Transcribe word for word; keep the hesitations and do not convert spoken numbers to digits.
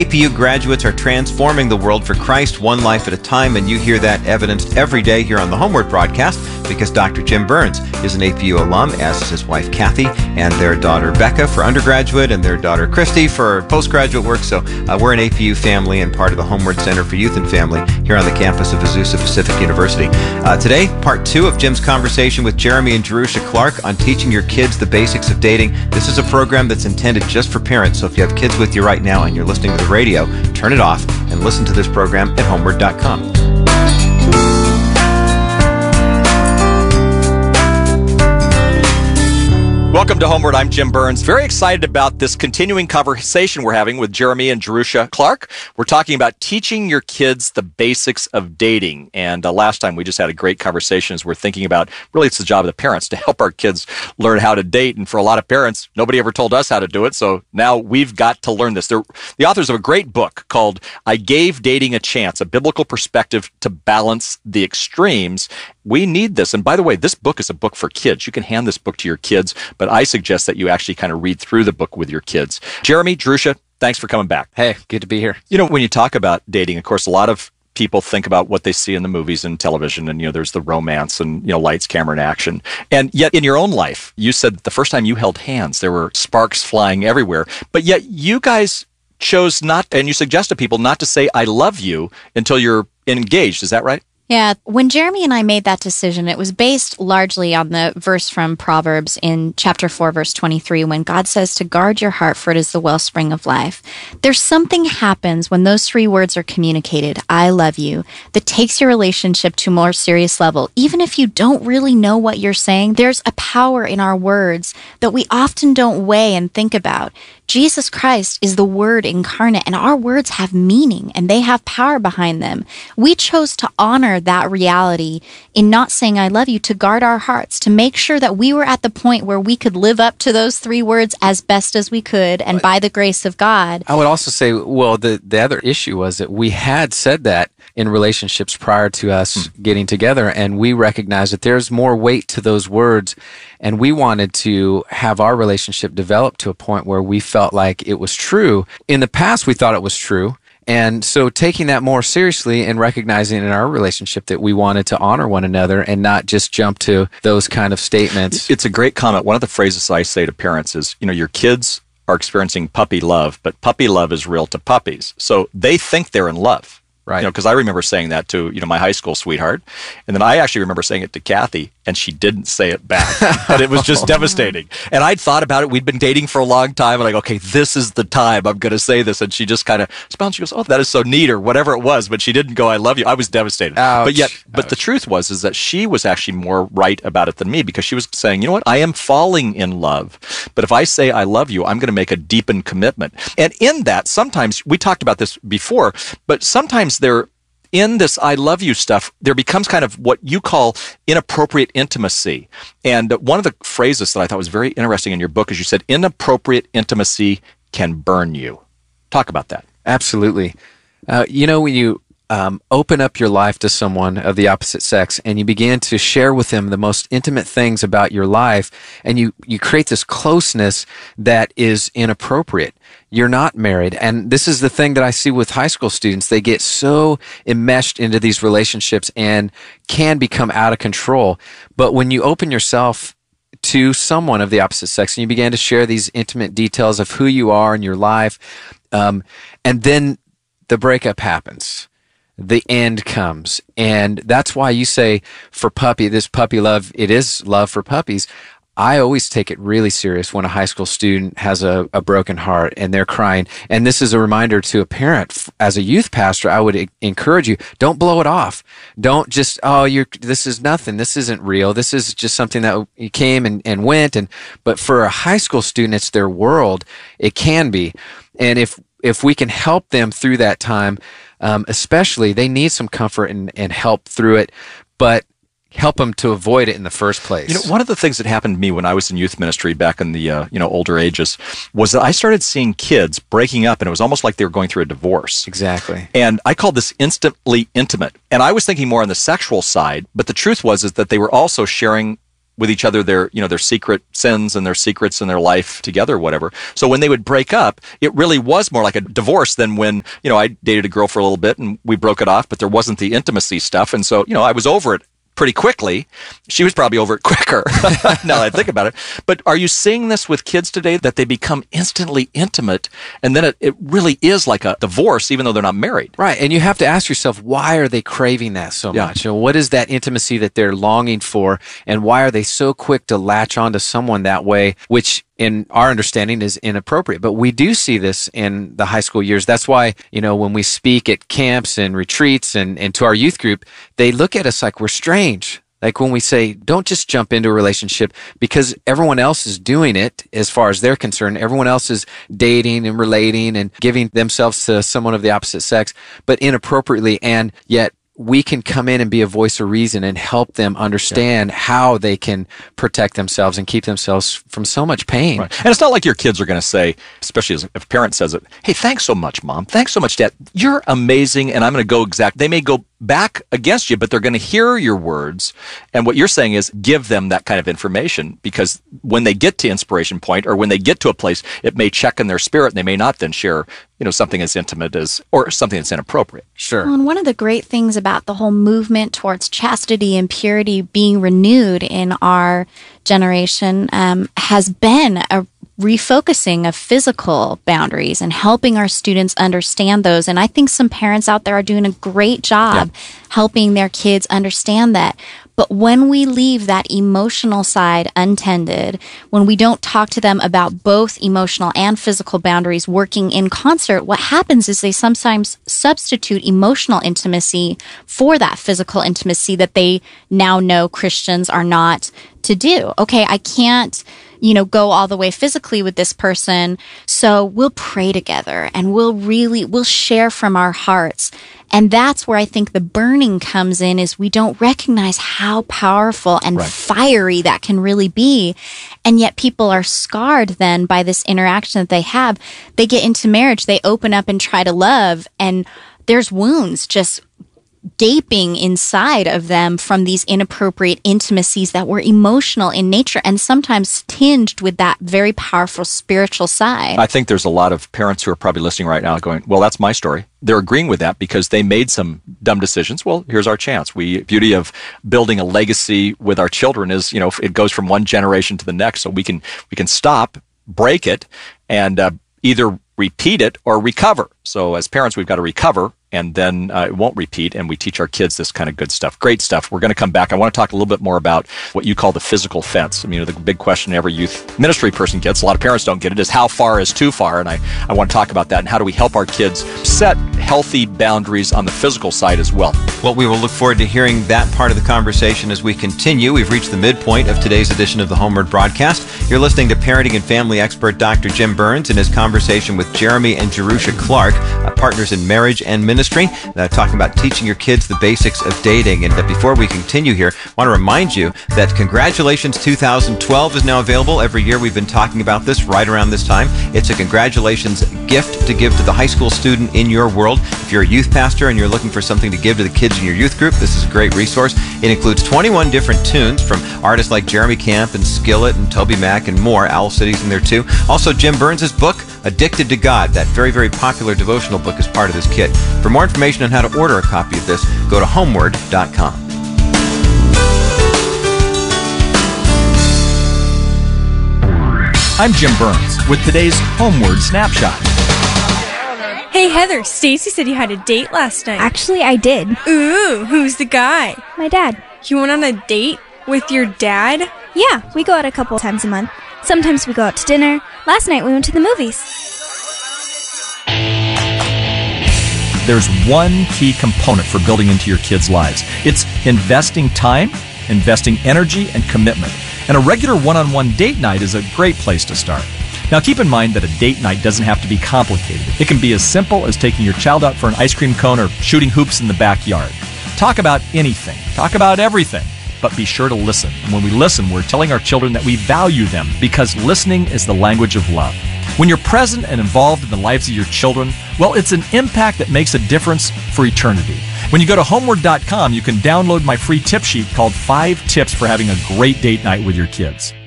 A P U graduates are transforming the world for Christ one life at a time, and you hear that evidenced every day here on the Homeward broadcast because Doctor Jim Burns is an A P U alum, as is his wife Kathy, and their daughter Becca for undergraduate, and their daughter Christy for postgraduate work. So uh, we're an A P U family and part of the Homeward Center for Youth and Family here on the campus of Azusa Pacific University. Uh, today, part two of Jim's conversation with Jeremy and Jerusha Clark on teaching your kids the basics of dating. This is a program that's intended just for parents, so if you have kids with you right now and you're listening to the radio, turn it off and listen to this program at homeward dot com. Welcome to Homeward. I'm Jim Burns. Very excited about this continuing conversation we're having with Jeremy and Jerusha Clark. We're talking about teaching your kids the basics of dating. And uh, last time we just had a great conversation as we're thinking about, really it's the job of the parents to help our kids learn how to date. And for a lot of parents, nobody ever told us how to do it. So now we've got to learn this. They're the authors of a great book called I Gave Dating a Chance, a biblical perspective to balance the extremes. We need this. And by the way, this book is a book for kids. You can hand this book to your kids, but I suggest that you actually kind of read through the book with your kids. Jeremy, Jerusha, thanks for coming back. Hey, good to be here. You know, when you talk about dating, of course, a lot of people think about what they see in the movies and television, and, you know, there's the romance and, you know, lights, camera, and action. And yet in your own life, you said that the first time you held hands, there were sparks flying everywhere. But yet you guys chose not, and you suggest to people not to say, I love you until you're engaged. Is that right? Yeah, when Jeremy and I made that decision, it was based largely on the verse from Proverbs in chapter four, verse twenty-three, when God says to guard your heart, for it is the wellspring of life. There's something happens when those three words are communicated, I love you, that takes your relationship to a more serious level. Even if you don't really know what you're saying, there's a power in our words that we often don't weigh and think about. Jesus Christ is the Word incarnate, and our words have meaning, and they have power behind them. We chose to honor that reality in not saying I love you, to guard our hearts, to make sure that we were at the point where we could live up to those three words as best as we could, and by the grace of God. I would also say, well, the, the other issue was that we had said that in relationships prior to us hmm. getting together, and we recognized that there's more weight to those words, and we wanted to have our relationship develop to a point where we felt like it was true. In the past, we thought it was true. And so taking that more seriously and recognizing in our relationship that we wanted to honor one another and not just jump to those kind of statements. It's a great comment. One of the phrases I say to parents is, you know, your kids are experiencing puppy love, but puppy love is real to puppies. So they think they're in love. Right. You know, because I remember saying that to, you know, my high school sweetheart. And then I actually remember saying it to Kathy, and she didn't say it back. But it was just devastating. And I'd thought about it. We'd been dating for a long time. And I go, okay, this is the time I'm going to say this. And she just kind of smiled. She goes, oh, that is so neat, or whatever it was. But she didn't go, I love you. I was devastated. Ouch. But yet, but Ouch. the truth was, is that she was actually more right about it than me, because she was saying, you know what, I am falling in love. But if I say I love you, I'm going to make a deepened commitment. And in that, sometimes, we talked about this before, but sometimes there, in this I love you stuff, there becomes kind of what you call inappropriate intimacy. And one of the phrases that I thought was very interesting in your book is you said, inappropriate intimacy can burn you. Talk about that. Absolutely. Uh, you know, when you um, open up your life to someone of the opposite sex and you begin to share with them the most intimate things about your life, and you, you create this closeness that is inappropriate. You're not married. And this is the thing that I see with high school students. They get so enmeshed into these relationships and can become out of control. But when you open yourself to someone of the opposite sex and you begin to share these intimate details of who you are in your life, um, and then the breakup happens. The end comes. And that's why you say for puppy, this puppy love, it is love for puppies. I always take it really serious when a high school student has a, a broken heart and they're crying. And this is a reminder to a parent. As a youth pastor, I would encourage you, don't blow it off. Don't just, oh, you're, this is nothing. This isn't real. This is just something that came and, and went. And, but for a high school student, it's their world. It can be. And if, if we can help them through that time, um, especially, they need some comfort and, and help through it. But help them to avoid it in the first place. You know, one of the things that happened to me when I was in youth ministry back in the uh, you know older ages was that I started seeing kids breaking up, and it was almost like they were going through a divorce. Exactly. And I called this instantly intimate. And I was thinking more on the sexual side, but the truth was is that they were also sharing with each other their, you know, their secret sins and their secrets in their life together, whatever. So when they would break up, it really was more like a divorce than when, you know, I dated a girl for a little bit and we broke it off, but there wasn't the intimacy stuff. And so, you know, I was over it pretty quickly. She was probably over it quicker, now that I think about it. But are you seeing this with kids today, that they become instantly intimate, and then it, it really is like a divorce, even though they're not married? Right. And you have to ask yourself, why are they craving that so Yeah. much? And what is that intimacy that they're longing for? And why are they so quick to latch onto someone that way, which in our understanding is inappropriate? But we do see this in the high school years. That's why, you know, when we speak at camps and retreats and, and to our youth group, they look at us like we're strange. Like when we say, don't just jump into a relationship because everyone else is doing it as far as they're concerned. Everyone else is dating and relating and giving themselves to someone of the opposite sex, but inappropriately. And yet we can come in and be a voice of reason and help them understand yeah. how they can protect themselves and keep themselves from so much pain. Right. And it's not like your kids are going to say, especially as if a parent says it, hey, thanks so much, Mom. Thanks so much, Dad. You're amazing. And I'm going to go exact. They may go back against you, but they're going to hear your words. And what you're saying is give them that kind of information, because when they get to inspiration point, or when they get to a place, it may check in their spirit and they may not then share, you know, something as intimate as, or something that's inappropriate. Sure. Well, and one of the great things about the whole movement towards chastity and purity being renewed in our generation um, has been a refocusing of physical boundaries and helping our students understand those. And I think some parents out there are doing a great job yeah. helping their kids understand that. But when we leave that emotional side untended, when we don't talk to them about both emotional and physical boundaries working in concert, what happens is they sometimes substitute emotional intimacy for that physical intimacy that they now know Christians are not to do. Okay, I can't, you know, go all the way physically with this person, so we'll pray together and we'll really, we'll share from our hearts. And that's where I think the burning comes in, is we don't recognize how powerful and right. fiery that can really be. And yet people are scarred then by this interaction that they have. They get into marriage, they open up and try to love, and there's wounds just gaping inside of them from these inappropriate intimacies that were emotional in nature and sometimes tinged with that very powerful spiritual side. I think there's a lot of parents who are probably listening right now going, well, that's my story. They're agreeing with that because they made some dumb decisions. Well, here's our chance. We, beauty of building a legacy with our children is, you know, it goes from one generation to the next. So we can, we can stop, break it, and uh, either repeat it or recover. So as parents, we've got to recover, and then uh, it won't repeat, and we teach our kids this kind of good stuff. Great stuff. We're going to come back. I want to talk a little bit more about what you call the physical fence. I mean, the big question every youth ministry person gets, a lot of parents don't get it, is how far is too far? And I, I want to talk about that, and how do we help our kids set healthy boundaries on the physical side as well. Well, we will look forward to hearing that part of the conversation as we continue. We've reached the midpoint of today's edition of the Homeward Broadcast. You're listening to parenting and family expert Doctor Jim Burns in his conversation with Jeremy and Jerusha Clark, uh, partners in marriage and ministry, uh, talking about teaching your kids the basics of dating. And uh, before we continue here, I want to remind you that Congratulations two thousand twelve is now available. Every year we've been talking about this right around this time. It's a congratulations gift to give to the high school student in your world. If you're a youth pastor and you're looking for something to give to the kids in your youth group, this is a great resource. It includes twenty-one different tunes from artists like Jeremy Camp and Skillet and Toby Mac and more. Owl City's in there too. Also, Jim Burns' book, Addicted to God, that very, very popular devotional book, is part of this kit. For more information on how to order a copy of this, go to homeward dot com. I'm Jim Burns with today's Homeward Snapshot. Hey Heather, Stacy said you had a date last night. Actually, I did. Ooh, who's the guy? My dad. You went on a date with your dad? Yeah, we go out a couple times a month. Sometimes we go out to dinner. Last night we went to the movies. There's one key component for building into your kids' lives. It's investing time, investing energy, and commitment. And a regular one-on-one date night is a great place to start. Now keep in mind that a date night doesn't have to be complicated. It can be as simple as taking your child out for an ice cream cone or shooting hoops in the backyard. Talk about anything. Talk about everything. But be sure to listen. And when we listen, we're telling our children that we value them, because listening is the language of love. When you're present and involved in the lives of your children, well, it's an impact that makes a difference for eternity. When you go to homeward dot com, you can download my free tip sheet called Five Tips for Having a Great Date Night with Your Kids.